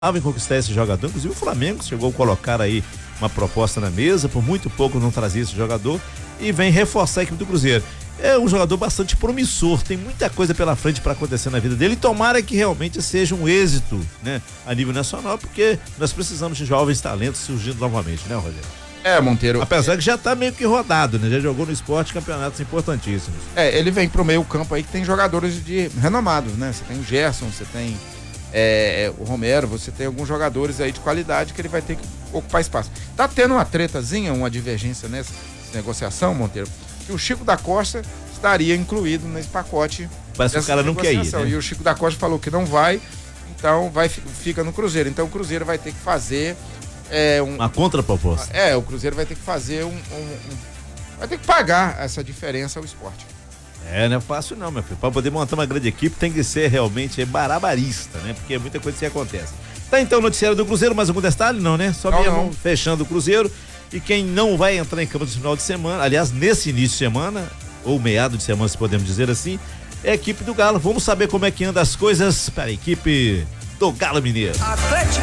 em conquistar esse jogador, inclusive o Flamengo chegou a colocar aí uma proposta na mesa, por muito pouco não trazia esse jogador e vem reforçar a equipe do Cruzeiro. É um jogador bastante promissor, tem muita coisa pela frente para acontecer na vida dele e tomara que realmente seja um êxito, né, a nível nacional, porque nós precisamos de jovens talentos surgindo novamente, né, Rogério? Monteiro. Apesar que já tá meio que rodado, né? Já jogou no esporte campeonatos importantíssimos. Ele vem pro meio campo aí que tem jogadores de renomados, né? Você tem o Gerson, você tem o Romero, você tem alguns jogadores aí de qualidade que ele vai ter que ocupar espaço. Tá tendo uma tretazinha, uma divergência nessa negociação, Monteiro, que o Chico da Costa estaria incluído nesse pacote. Parece que o cara não quer ir, né? E o Chico da Costa falou que não vai, então fica no Cruzeiro. Então o Cruzeiro vai ter que fazer uma contraproposta. O Cruzeiro vai ter que fazer vai ter que pagar essa diferença ao esporte. Não é fácil não, meu filho. Para poder montar uma grande equipe tem que ser realmente barabarista, né? Porque muita coisa que acontece. Tá então o noticiário do Cruzeiro, mais algum detalhe? Não, né? Só mesmo fechando o Cruzeiro. E quem não vai entrar em campo no final de semana, aliás, nesse início de semana, ou meado de semana, se podemos dizer assim, é a equipe do Galo. Vamos saber como é que anda as coisas para a equipe do Galo Mineiro.